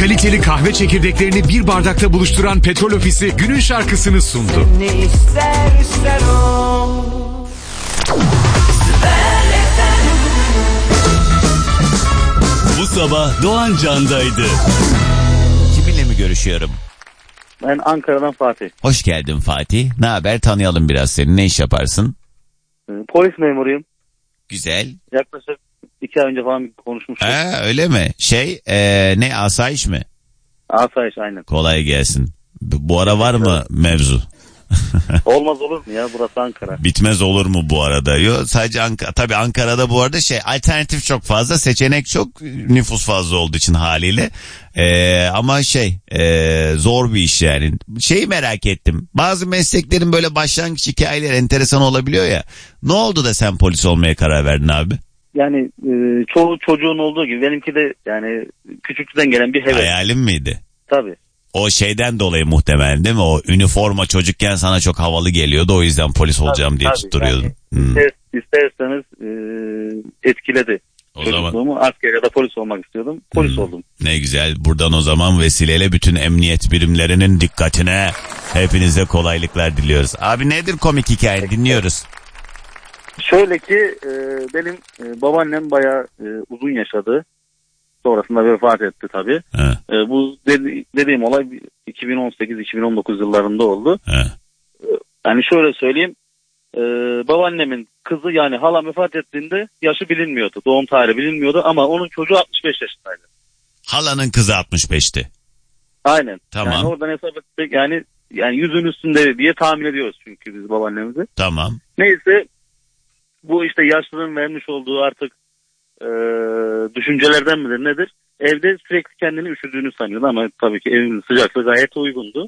kaliteli kahve çekirdeklerini bir bardakta buluşturan Petrol Ofisi günün şarkısını sundu. Ne istersen o. Bu sabah Doğan Can'daydı. Kiminle mi görüşüyorum? Ben Ankara'dan Fatih. Hoş geldin Fatih. Ne haber? Tanıyalım biraz seni. Ne iş yaparsın? Polis memuruyum. Güzel. Yaklaşık 2 ay önce falan konuşmuştuk. Öyle mi? Ne asayiş mi? Asayiş aynen. Kolay gelsin. Bu ara var mı mevzu? Olmaz olur mu ya, burası Ankara. Bitmez olur mu bu arada? Yok sadece Ankara. Tabii Ankara'da bu arada alternatif çok fazla, seçenek çok, nüfus fazla olduğu için haliyle. Ama zor bir iş yani. Merak ettim. Bazı mesleklerin böyle başlangıç hikayeleri enteresan olabiliyor ya. Ne oldu da sen polis olmaya karar verdin abi? Yani çoğu çocuğun olduğu gibi benimki de yani küçüklükten gelen bir heves. Hayalin miydi? Tabii. O şeyden dolayı muhtemelen değil mi? O üniforma çocukken sana çok havalı geliyordu. O yüzden polis olacağım diye tutturuyordun. Yani, isterseniz etkiledi. O Çocukluğumu asker ya da polis olmak istiyordum. Polis oldum. Ne güzel. Buradan o zaman vesileyle bütün emniyet birimlerinin dikkatine hepinize kolaylıklar diliyoruz. Abi nedir komik hikaye? Dinliyoruz. Şöyle ki benim babaannem bayağı uzun yaşadı. Sonrasında vefat etti tabii. Bu dediğim olay 2018-2019 yıllarında oldu. Yani şöyle söyleyeyim. Babaannemin kızı yani halam vefat ettiğinde yaşı bilinmiyordu. Doğum tarihi bilinmiyordu ama onun çocuğu 65 yaşındaydı. Halanın kızı 65'ti. Aynen. Tamam. Yani oradan hesap ettik yani yüzün üstünde diye tahmin ediyoruz çünkü biz babaannemizi. Tamam. Neyse bu işte yaşlılığın vermiş olduğu artık düşüncelerden midir nedir? Evde sürekli kendini üşüdüğünü sanıyordu ama tabii ki evin sıcaklığı gayet uygundu.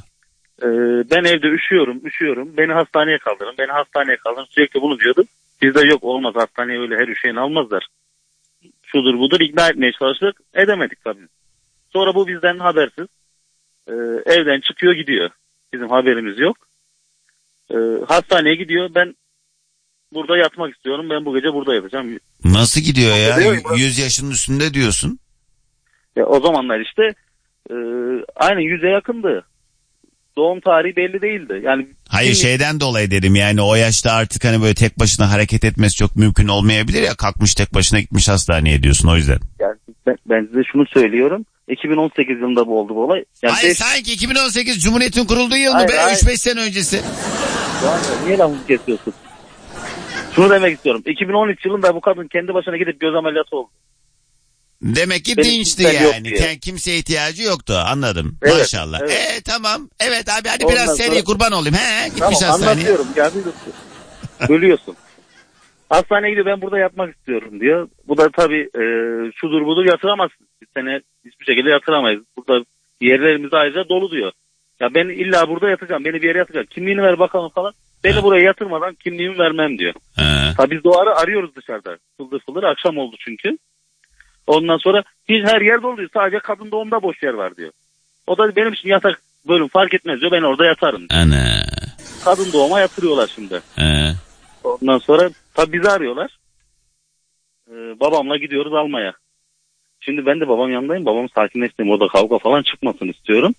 Ben evde üşüyorum. Beni hastaneye kaldırın. Sürekli bunu diyordum. Bizde yok olmaz, hastaneye öyle her üşüyeni almazlar. Şudur budur ikna etmeye çalıştık. Edemedik tabii. Sonra bu bizden habersiz. Evden çıkıyor gidiyor. Bizim haberimiz yok. Hastaneye gidiyor. Ben burada yatmak istiyorum. Ben bu gece burada yatacağım. Nasıl gidiyor ya? 100 yaşının üstünde diyorsun. Ya o zamanlar işte aynen 100'e yakındı. Doğum tarihi belli değildi. Yani hayır şeyden dolayı dedim yani o yaşta artık hani böyle tek başına hareket etmesi çok mümkün olmayabilir ya, kalkmış tek başına gitmiş hastaneye diyorsun o yüzden. Yani ben size şunu söylüyorum. 2018 yılında bu oldu bu olay. Yani hayır sanki 2018 Cumhuriyet'in kurulduğu yıl mı be? 3-5 sene öncesi. Niye lafımı kesiyorsun? Şunu demek istiyorum. 2013 yılında bu kadın kendi başına gidip göz ameliyatı oldu. Demek ki dinçti yani. Kimseye ihtiyacı yoktu. Anladım. Evet, maşallah. Evet. Tamam. Evet abi hadi ondan biraz seri kurban olayım. Gitmiş tamam, hastaneye. Anlatıyorum. Bölüyorsun. Hastaneye gidiyor, ben burada yatmak istiyorum diyor. Bu da tabii şudur budur, yatıramazsın. Biz seni hiçbir şekilde yatıramayız. Burada yerlerimiz ayrıca dolu diyor. Ya ben illa burada yatacağım. Beni bir yere yatıracağım. Kimliğini ver bakalım falan. Beni buraya yatırmadan kimliğimi vermem diyor. Tabii biz doğru arıyoruz dışarıda. Fıldır akşam oldu çünkü. Ondan sonra biz her yer dolu diyor. Sadece kadın doğumda boş yer var diyor. O da benim için yatak bölüm fark etmez diyor. Ben orada yatarım diyor. Ana. Kadın doğuma yatırıyorlar şimdi. Ondan sonra tabii bizi arıyorlar. Babamla gidiyoruz almaya. Şimdi ben de babam yanındayım. Babamı sakinleştireyim. Orada kavga falan çıkmasın istiyorum.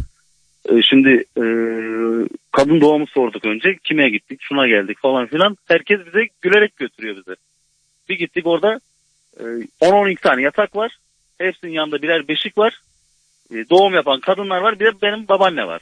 Şimdi kadın doğumu sorduk önce. Kime gittik? Şuna geldik falan filan. Herkes bize gülerek götürüyor bizi. Bir gittik orada 10-12 tane yatak var. Hepsinin yanında birer beşik var. Doğum yapan kadınlar var. Bir de benim babaanne var.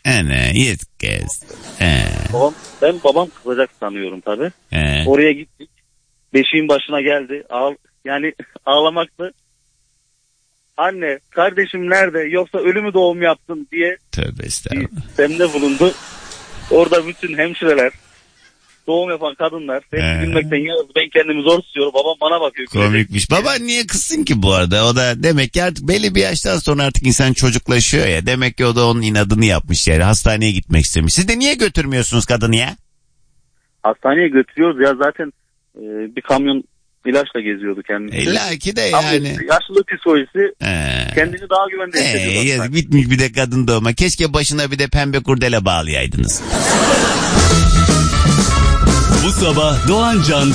Ben babam kızacak sanıyorum tabii. Oraya gittik. Beşiğin başına geldi. Yani ağlamaktı. Anne kardeşim nerede, yoksa ölümü doğum yaptın diye tövbe estağfurullah istemde bulundu. Orada bütün hemşireler, doğum yapan kadınlar hepsi gülmekten yarıldı. Ben kendimi zor tutuyorum. Babam bana bakıyor. Komikmiş. Baban niye kızsın ki bu arada? O da demek ki artık belli bir yaştan sonra artık insan çocuklaşıyor ya. Demek ki o da onun inadını yapmış yani. Hastaneye gitmek istemiş. Siz de niye götürmüyorsunuz kadını ya? Hastaneye götürüyoruz ya, zaten bir kamyon ilaçla geziyordu kendisi. İlla ki de yani. Yaşlılık psikolojisi kendini daha güvende hissediyor. Bitmiş bir de kadın doğuma. Keşke başına bir de pembe kurdele bağlayaydınız. Bu sabah Doğan Can'da